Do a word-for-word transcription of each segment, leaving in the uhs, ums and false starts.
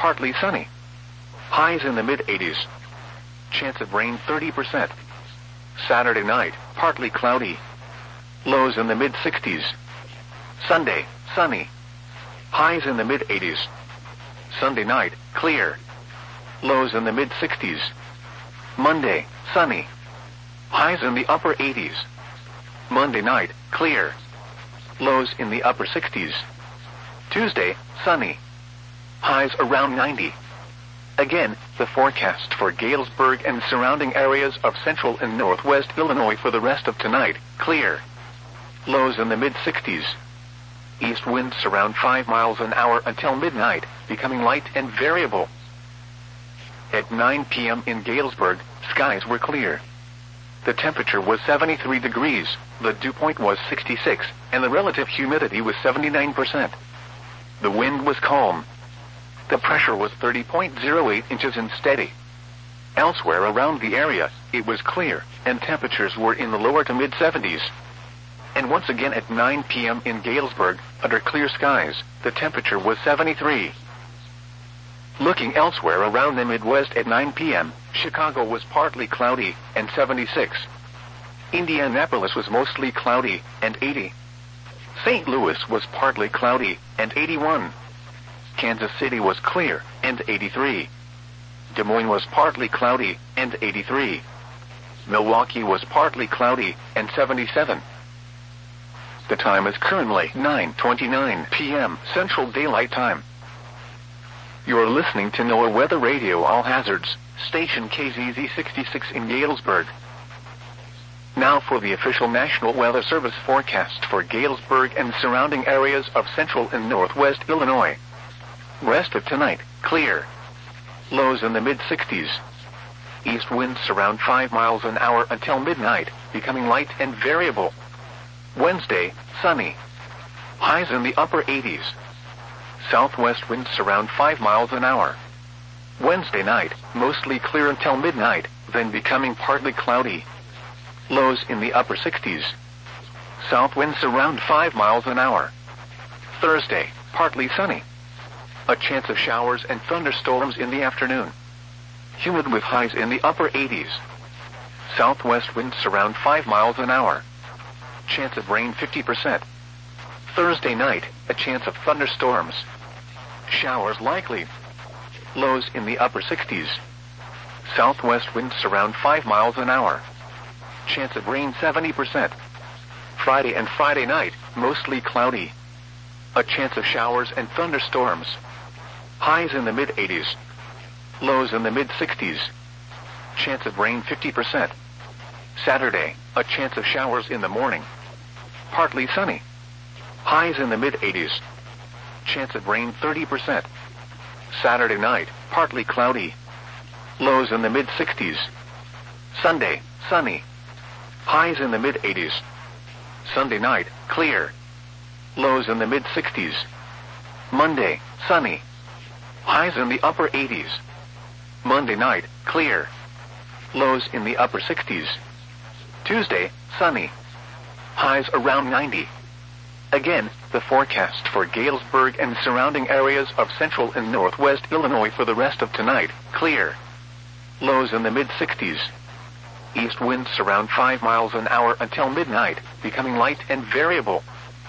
partly sunny. Highs in the mid eighties. Chance of rain thirty percent. Saturday night, partly cloudy. Lows in the mid sixties. Sunday, sunny. Highs in the mid eighties. Sunday night, clear. Lows in the mid sixties. Monday, sunny. Highs in the upper eighties. Monday night, clear. Lows in the upper sixties. Tuesday, sunny. Highs around ninety. Again, the forecast for Galesburg and surrounding areas of central and northwest Illinois for the rest of tonight, clear. Lows in the mid sixties. East winds around five miles an hour until midnight, becoming light and variable. At nine p.m. in Galesburg, skies were clear. The temperature was seventy-three degrees, the dew point was sixty-six, and the relative humidity was seventy-nine percent. The wind was calm. The pressure was thirty point zero eight inches and steady. Elsewhere around the area, it was clear, and temperatures were in the lower to mid seventies. And once again at nine p.m. in Galesburg, under clear skies, the temperature was seventy-three. Looking elsewhere around the Midwest at nine p.m., Chicago was partly cloudy, and seventy-six. Indianapolis was mostly cloudy, and eighty. Saint Louis was partly cloudy, and eighty-one. Kansas City was clear, and eighty-three. Des Moines was partly cloudy, and eighty-three. Milwaukee was partly cloudy, and seventy-seven. The time is currently nine twenty-nine p.m. Central Daylight Time. You're listening to NOAA Weather Radio All Hazards, station K Z Z sixty-six in Galesburg. Now for the official National Weather Service forecast for Galesburg and surrounding areas of central and northwest Illinois. Rest of tonight, clear. Lows in the mid sixties. East winds around five miles an hour until midnight, becoming light and variable. Wednesday, sunny. Highs in the upper eighties. Southwest winds around five miles an hour. Wednesday night, mostly clear until midnight, then becoming partly cloudy. Lows in the upper sixties. South winds around five miles an hour. Thursday, partly sunny. A chance of showers and thunderstorms in the afternoon. Humid with highs in the upper eighties. Southwest winds around five miles an hour. Chance of rain fifty percent. Thursday night, a chance of thunderstorms. Showers likely. Lows in the upper sixties. Southwest winds around five miles an hour. Chance of rain seventy percent. Friday and Friday night, mostly cloudy. A chance of showers and thunderstorms. Highs in the mid eighties. Lows in the mid sixties. Chance of rain fifty percent. Saturday, a chance of showers in the morning. Partly sunny. Highs in the mid eighties. Chance of rain thirty percent. Saturday night, partly cloudy. Lows in the mid sixties. Sunday, sunny. Highs in the mid eighties. Sunday night, clear. Lows in the mid sixties. Monday, sunny. Highs in the upper eighties. Monday night, clear. Lows in the upper sixties. Tuesday, sunny. Highs around ninety. Again, the forecast for Galesburg and surrounding areas of central and northwest Illinois for the rest of tonight, clear. Lows in the mid sixties. East winds around five miles an hour until midnight, becoming light and variable.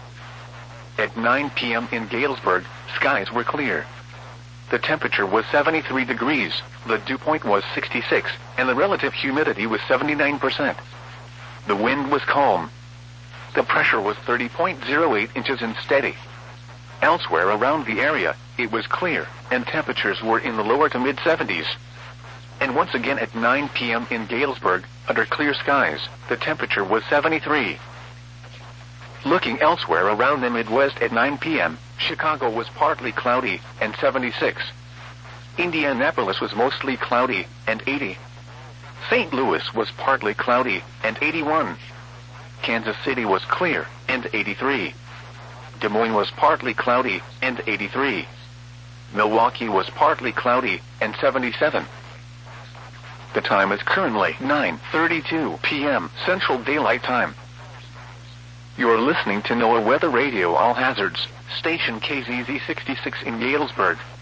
At nine p.m. in Galesburg, skies were clear. The temperature was seventy-three degrees, the dew point was sixty-six, and the relative humidity was seventy-nine percent. The wind was calm. The pressure was thirty point zero eight inches and steady. Elsewhere around the area, it was clear, and temperatures were in the lower to mid seventies. And once again at nine p.m. in Galesburg, under clear skies, the temperature was seventy-three. Looking elsewhere around the Midwest at nine p.m., Chicago was partly cloudy, and seventy-six. Indianapolis was mostly cloudy, and eighty. Saint Louis was partly cloudy, and eighty-one. Kansas City was clear, and eighty-three. Des Moines was partly cloudy, and eighty-three. Milwaukee was partly cloudy, and seventy-seven. The time is currently nine thirty-two p.m. Central Daylight Time. You're listening to NOAA Weather Radio All Hazards, station K Z Z sixty-six in Galesburg.